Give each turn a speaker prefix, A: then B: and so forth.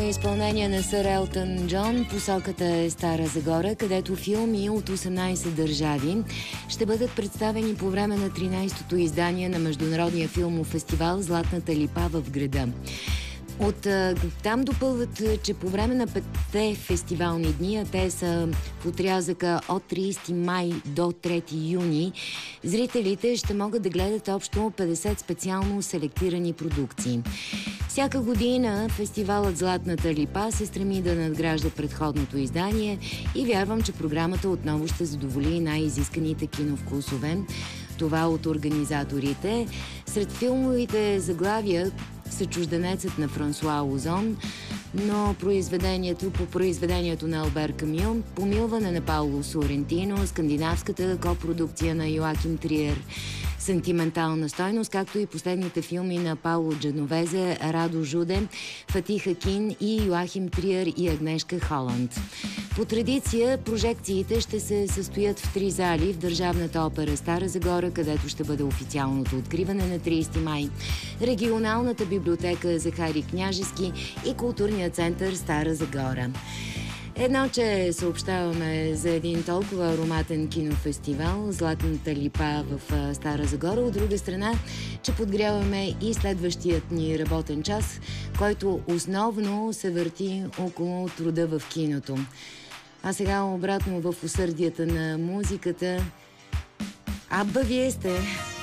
A: изпълнение на сър Елтън Джон. Посоката е Стара Загора, където филми от 18 държави ще бъдат представени по време на 13-то издание на Международния филмов фестивал Златната липа в града. От там допълват, че по време на 5-те фестивални дни, а те са в отрязъка от 30 май до 3 юни, зрителите ще могат да гледат общо 50 специално селектирани продукции. Всяка година фестивалът Златната липа се стреми да надгражда предходното издание и вярвам, че програмата отново ще задоволи най-изисканите киновкусове. Това от организаторите. Сред филмовите заглавия са Чужденецът на Франсуа Озон, но по произведението на Албер Камю, Помилване на Пауло Сорентино, скандинавската копродукция на Йоаким Триер, Сентиментална стойност, както и последните филми на Пауло Дженовезе, Радо Жуде, Фатих Акин и Йоахим Триер и Агнешка Холанд. По традиция, прожекциите ще се състоят в 3 зали в Държавната опера Стара Загора, където ще бъде официалното откриване на 30 май, Регионалната библиотека Захари Княжески и Културния център Стара Загора. Едно, че съобщаваме за един толкова ароматен кинофестивал Златната липа в Стара Загора. От друга страна, че подгряваме и следващият ни работен час, който основно се върти около труда в киното. А сега обратно в усърдията на музиката. Абба, вие сте...